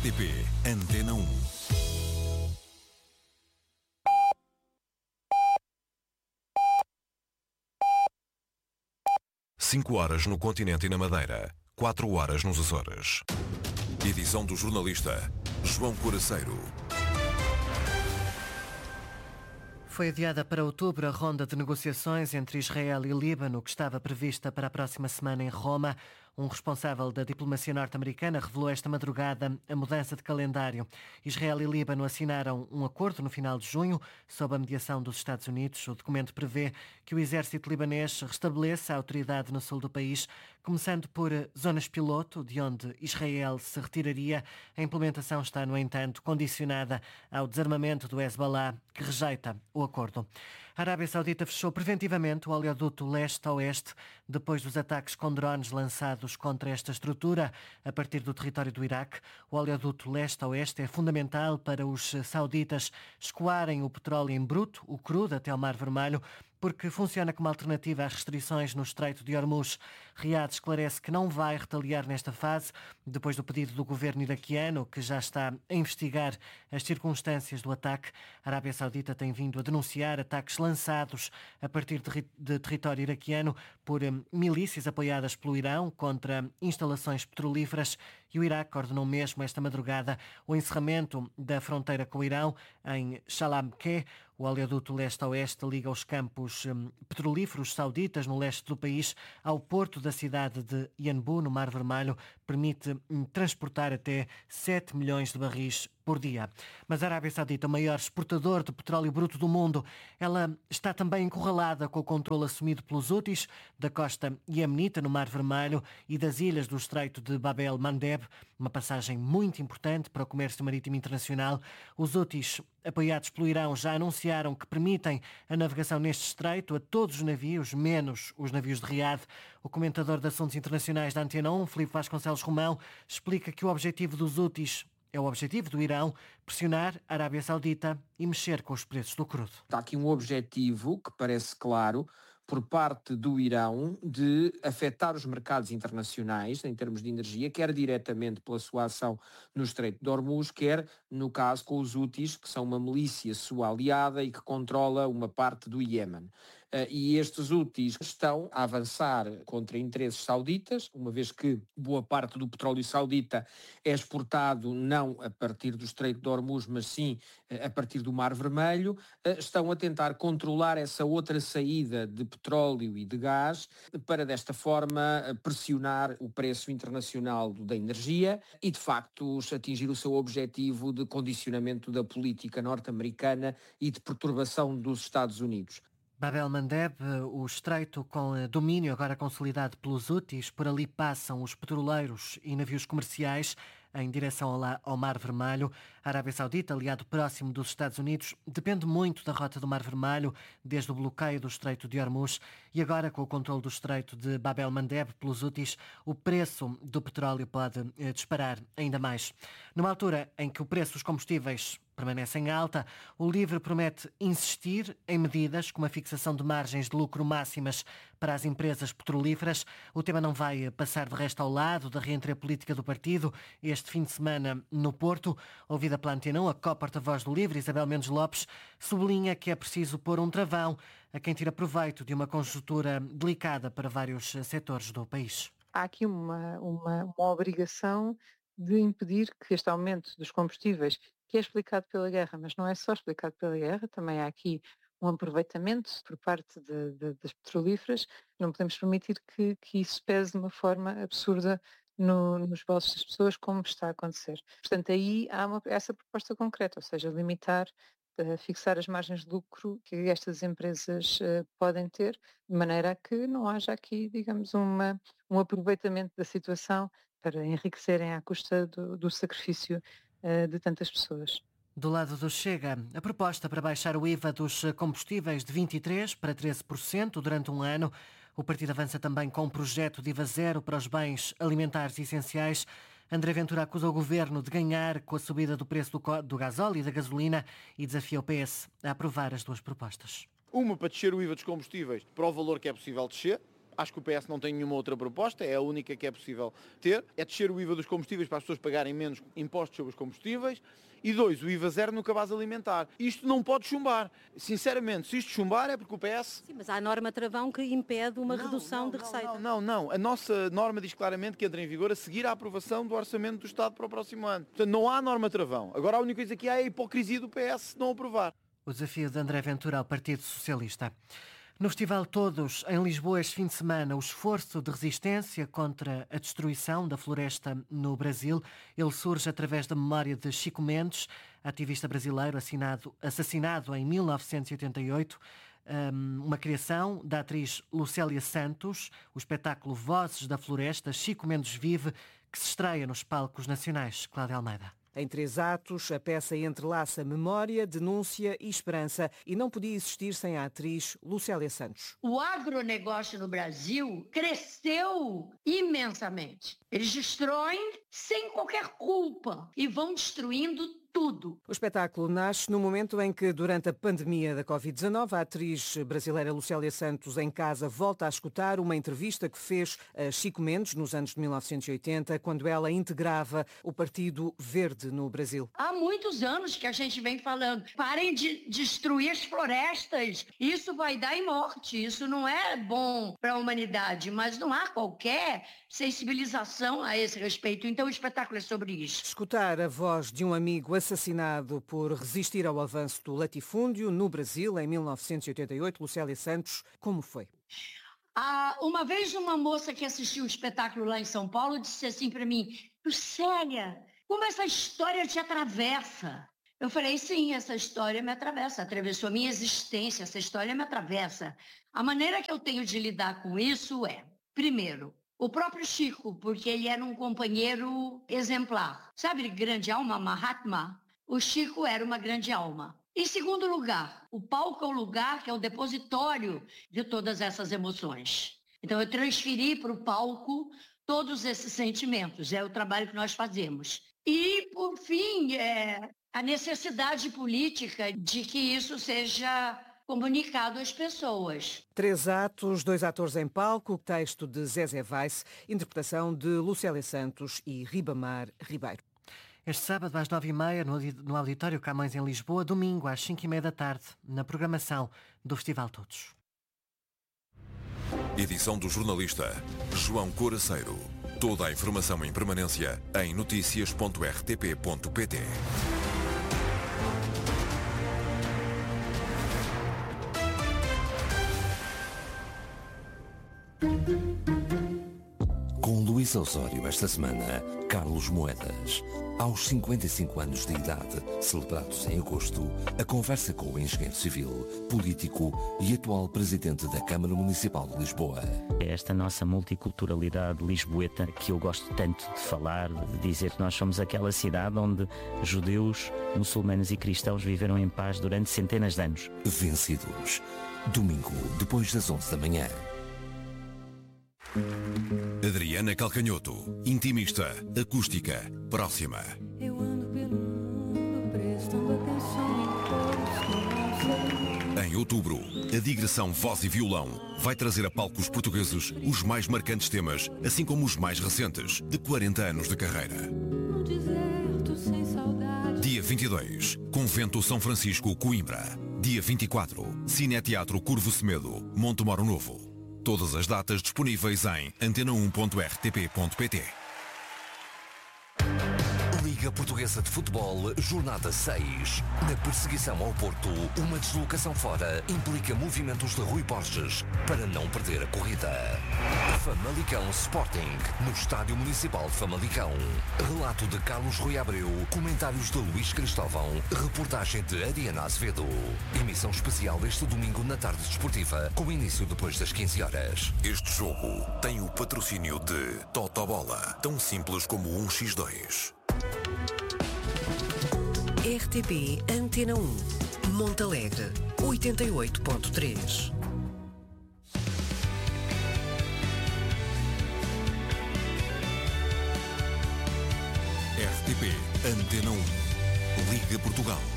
RTP Antena 1. Cinco horas no continente e na Madeira, 4 horas nos Açores. Edição do jornalista João Coraceiro. Foi adiada para outubro a ronda de negociações entre Israel e Líbano, que estava prevista para a próxima semana em Roma. Um responsável da diplomacia norte-americana revelou esta madrugada a mudança de calendário. Israel e Líbano assinaram um acordo no final de junho, sob a mediação dos Estados Unidos. O documento prevê que o exército libanês restabeleça a autoridade no sul do país, começando por zonas piloto, de onde Israel se retiraria. A implementação está, no entanto, condicionada ao desarmamento do Hezbollah, que rejeita o acordo. A Arábia Saudita fechou preventivamente o oleoduto leste-oeste depois dos ataques com drones lançados contra esta estrutura a partir do território do Iraque. O oleoduto leste-oeste é fundamental para os sauditas escoarem o petróleo em bruto, o crudo, até ao Mar Vermelho, porque funciona como alternativa às restrições no Estreito de Hormuz. Riad esclarece que não vai retaliar nesta fase, depois do pedido do governo iraquiano, que já está a investigar as circunstâncias do ataque. A Arábia Saudita tem vindo a denunciar ataques lançados a partir de território iraquiano por milícias apoiadas pelo Irão contra instalações petrolíferas, e o Iraque ordenou mesmo esta madrugada o encerramento da fronteira com o Irão em Shalamkeh. O oleoduto leste-oeste liga os campos petrolíferos sauditas no leste do país ao porto da cidade de Yanbu, no Mar Vermelho. Permite transportar até 7 milhões de barris por dia. Mas a Arábia Saudita, o maior exportador de petróleo bruto do mundo, ela está também encurralada com o controle assumido pelos Houthis da costa iemenita, no Mar Vermelho, e das ilhas do Estreito de Bab el-Mandeb, uma passagem muito importante para o comércio marítimo internacional. Os Houthis, apoiados pelo Irão, já anunciaram que permitem a navegação neste estreito a todos os navios, menos os navios de Riad. O comentador de assuntos internacionais da Antena 1, Filipe Vasconcelos Romão, explica que o objetivo dos Houthis é o objetivo do Irão, pressionar a Arábia Saudita e mexer com os preços do crudo. Há aqui um objetivo que parece claro por parte do Irão de afetar os mercados internacionais em termos de energia, quer diretamente pela sua ação no Estreito de Hormuz, quer, no caso, com os Houthis, que são uma milícia sua aliada e que controla uma parte do Iémen. E estes Houthis estão a avançar contra interesses sauditas, uma vez que boa parte do petróleo saudita é exportado não a partir do Estreito de Hormuz, mas sim a partir do Mar Vermelho. Estão a tentar controlar essa outra saída de petróleo e de gás para, desta forma, pressionar o preço internacional da energia e, de facto, atingir o seu objetivo de condicionamento da política norte-americana e de perturbação dos Estados Unidos. Bab el-Mandeb, o estreito com domínio agora consolidado pelos Houthis. Por ali passam os petroleiros e navios comerciais em direção ao Mar Vermelho. A Arábia Saudita, aliado próximo dos Estados Unidos, depende muito da rota do Mar Vermelho, desde o bloqueio do Estreito de Hormuz, e agora, com o controle do Estreito de Bab el-Mandeb pelos Houthis, o preço do petróleo pode disparar ainda mais. Numa altura em que o preço dos combustíveis permanece em alta, o LIVRE promete insistir em medidas como a fixação de margens de lucro máximas para as empresas petrolíferas. O tema não vai passar de resto ao lado da reentrée política do partido. Este fim de semana no Porto, ouvida pela Antena 1, a co-porta-voz do LIVRE, Isabel Mendes Lopes, sublinha que é preciso pôr um travão a quem tira proveito de uma conjuntura delicada para vários setores do país. Há aqui uma obrigação de impedir que este aumento dos combustíveis, que é explicado pela guerra, mas não é só explicado pela guerra, também há aqui um aproveitamento por parte das petrolíferas. Não podemos permitir que isso pese de uma forma absurda nos bolsos das pessoas, como está a acontecer. Portanto, aí há essa proposta concreta, ou seja, limitar, fixar as margens de lucro que estas empresas podem ter, de maneira a que não haja aqui, digamos, um aproveitamento da situação para enriquecerem à custa do sacrifício de tantas pessoas. Do lado do Chega, a proposta para baixar o IVA dos combustíveis de 23% para 13% durante um ano. O partido avança também com um projeto de IVA zero para os bens alimentares essenciais. André Ventura acusa o governo de ganhar com a subida do preço do gasóleo e da gasolina e desafia o PS a aprovar as duas propostas. Uma para descer o IVA dos combustíveis para o valor que é possível descer, Acho que o PS não tem nenhuma outra proposta, é a única que é possível ter. É descer o IVA dos combustíveis para as pessoas pagarem menos impostos sobre os combustíveis. E 2, o IVA zero no cabaz alimentar. Isto não pode chumbar. Sinceramente, se isto chumbar é porque o PS... Sim, mas há a norma travão que impede uma redução de receita. Não. A nossa norma diz claramente que entra em vigor a seguir à aprovação do Orçamento do Estado para o próximo ano. Portanto, não há norma travão. Agora a única coisa que há é a hipocrisia do PS não aprovar. O desafio de André Ventura ao Partido Socialista. No Festival Todos, em Lisboa, este fim de semana, o esforço de resistência contra a destruição da floresta no Brasil, ele surge através da memória de Chico Mendes, ativista brasileiro assassinado em 1988, uma criação da atriz Lucélia Santos, o espetáculo Vozes da Floresta, Chico Mendes Vive, que se estreia nos palcos nacionais. Cláudia Almeida. Em 3 atos, a peça entrelaça memória, denúncia e esperança e não podia existir sem a atriz Lucélia Santos. O agronegócio no Brasil cresceu imensamente. Eles destroem sem qualquer culpa e vão destruindo tudo. O espetáculo nasce no momento em que, durante a pandemia da Covid-19, a atriz brasileira Lucélia Santos, em casa, volta a escutar uma entrevista que fez a Chico Mendes nos anos de 1980, quando ela integrava o Partido Verde no Brasil. Há muitos anos que a gente vem falando, parem de destruir as florestas, isso vai dar em morte, isso não é bom para a humanidade, mas não há qualquer sensibilização a esse respeito, então o espetáculo é sobre isso. Escutar a voz de um amigo assassinado por resistir ao avanço do latifúndio no Brasil em 1988, Lucélia Santos, como foi? Uma vez uma moça que assistiu o espetáculo lá em São Paulo disse assim para mim, Lucélia, como essa história te atravessa? Eu falei, sim, essa história me atravessa, atravessou a minha existência, essa história me atravessa. A maneira que eu tenho de lidar com isso é, primeiro, o próprio Chico, porque ele era um companheiro exemplar. Sabe, grande alma, Mahatma? O Chico era uma grande alma. Em segundo lugar, o palco é o lugar que é o depositório de todas essas emoções. Então eu transferi para o palco todos esses sentimentos, é o trabalho que nós fazemos. E, por fim, a necessidade política de que isso seja comunicado às pessoas. 3 atos, 2 atores em palco, texto de Zezé Weiss, interpretação de Lucélia Santos e Ribamar Ribeiro. Este sábado às 9h30 no Auditório Camões em Lisboa, domingo às 5h30 da tarde, na programação do Festival Todos. Edição do jornalista João Coraceiro. Toda a informação em permanência em noticias.rtp.pt. Com Luís Osório esta semana, Carlos Moedas. Aos 55 anos de idade, celebrados em agosto, a conversa com o engenheiro civil, político e atual presidente da Câmara Municipal de Lisboa. É esta nossa multiculturalidade lisboeta que eu gosto tanto de falar, de dizer que nós somos aquela cidade onde judeus, muçulmanos e cristãos viveram em paz durante centenas de anos. Vencidos. Domingo, depois das 11 da manhã. Adriana Calcanhoto, intimista, acústica, próxima. Eu ando pelo mundo prestando atenção em coisas que não sei. Em outubro, a digressão Voz e Violão vai trazer a palcos portugueses os mais marcantes temas, assim como os mais recentes, de 40 anos de carreira. No deserto sem saudade. Dia 22, Convento São Francisco, Coimbra. Dia 24, Cineteatro Curvo Semedo, Montemoro Novo. Todas as datas disponíveis em antena1.rtp.pt. Liga Portuguesa de Futebol, Jornada 6. Na perseguição ao Porto, uma deslocação fora implica movimentos de Rui Borges para não perder a corrida. Famalicão Sporting, no Estádio Municipal de Famalicão. Relato de Carlos Rui Abreu, comentários de Luís Cristóvão, reportagem de Ariana Azevedo. Emissão especial este domingo na tarde desportiva, com início depois das 15 horas. Este jogo tem o patrocínio de Totobola, tão simples como 1x2. RTP Antena 1, Montalegre, 88.3. RTP Antena 1, Liga Portugal.